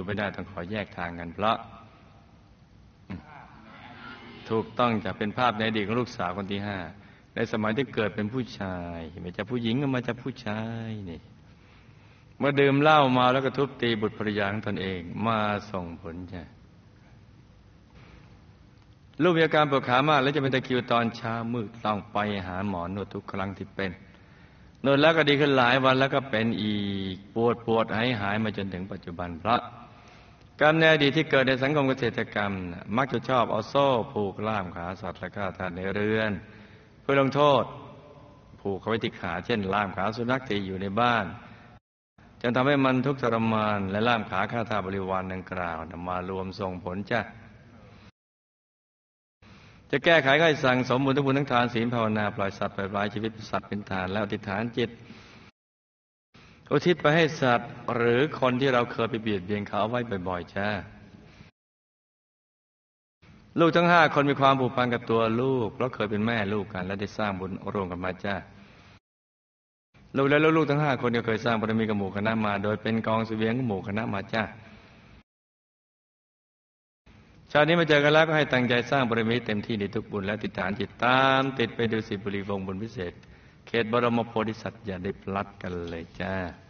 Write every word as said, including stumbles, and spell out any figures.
ไปได้ต้องขอแยกทางกันเพราะถูกต้องจะเป็นภาพในอดีตของลูกสาวคนที่ห้าในสมัยที่เกิดเป็นผู้ชายไม่ใช่ผู้หญิงก็มาจากผู้ชายนี่เมื่อดื่มเหล้ามาแล้วก็ทุบตีบุตรภรรยาของตนเองมาส่งผลจ้ะลูกมีอาการปวดขามากและจะเป็นตะคริวตอนเช้ามืดต้องไปหาหมอนวดทุกครั้งที่เป็นนวดแล้วก็ดีขึ้นหลายวันแล้วก็เป็นอีกปวดปวดหายหายมาจนถึงปัจจุบันเพราะกรรมในอดีตที่เกิดในสังคมเกษตรกรรมมักจะชอบเอาโซ่ผูกล่ามขาสัตว์และก็ทาสในเรือนเพื่อลงโทษผูกเขาไว้ที่ขาเช่นล่ามขาสุนัขที่อยู่ในบ้านจนทำให้มันทุกข์ทรมานและล่ามขาฆ่าทาสบริวารดังกล่าวนำมารวมส่งผลจ้ะจะแก้ไขก็ให้สั่งสมบุญทุกบุญทั้งทานศีลภาวนาปล่อยสัตว์ปล่อยปลายชีวิตสัตว์เป็นทานแล้วอธิษฐานจิตอุทิศไปให้สัตว์หรือคนที่เราเคยไปเบียดเบียนเขาไว้บ่อยๆจ้าลูกทั้งห้าคนมีความผูกพันกับตัวลูกเพราะเคยเป็นแม่ลูกกันและได้สร้างบุญร่วมกันมาจ้าลูกและลูกๆทั้งห้าคนก็เคยสร้างบารมีกับหมู่คณะมาโดยเป็นกองเสบียงของหมู่คณะมาจ้าชาตินี้มาเจอกันแล้วก็ให้ตั้งใจสร้างบารมีเต็มที่ในทุกบุญและติดฐานจิตตามติดไปดูสิบุรีวงศ์บุญพิเศษเขตบรมโพธิสัตว์อย่าได้พลัดกันเลยจ้า